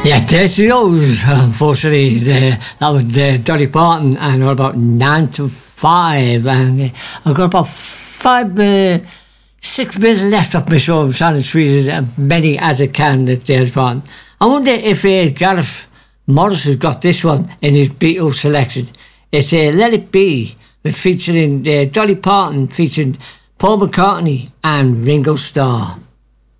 Yeah, there's those, unfortunately. That was Dolly Parton, and all about 9 to 5. And I've got about 6 minutes left of my show. I'm trying to squeeze as many as I can at Dolly Parton. I wonder if Gareth Morris has got this one in his Beatles selection. It's Let It Be, featuring Dolly Parton, featuring Paul McCartney and Ringo Starr.